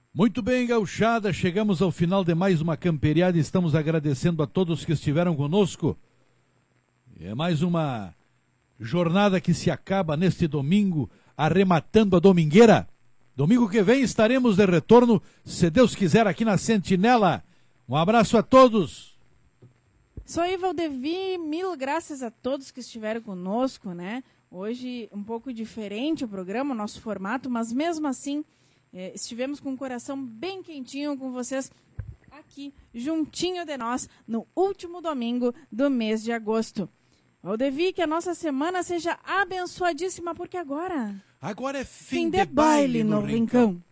Muito bem, gauchada, chegamos ao final de mais uma camperiada e estamos agradecendo a todos que estiveram conosco. É mais uma jornada que se acaba neste domingo, arrematando a domingueira. Domingo que vem estaremos de retorno, se Deus quiser, aqui na Sentinela. Um abraço a todos. Isso aí, Valdevi, mil graças a todos que estiveram conosco, né? Hoje um pouco diferente o programa, o nosso formato, mas mesmo assim estivemos com o coração bem quentinho com vocês aqui, juntinho de nós, no último domingo do mês de agosto. Valdevi, que a nossa semana seja abençoadíssima, porque agora é fim de baile no Rincão.